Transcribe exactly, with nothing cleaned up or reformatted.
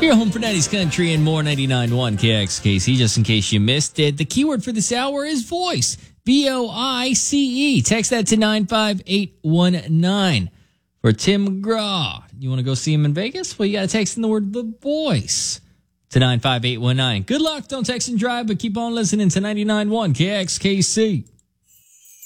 Your home for nineties country and more, ninety-nine point one K X K C. Just in case you missed it, the keyword for this hour is voice. V O I C E. Text that to nine five eight one nine. For Tim McGraw, you want to go see him in Vegas? Well, you got to text in the word the voice to nine five eight one nine. Good luck. Don't text and drive, but keep on listening to ninety-nine point one K X K C.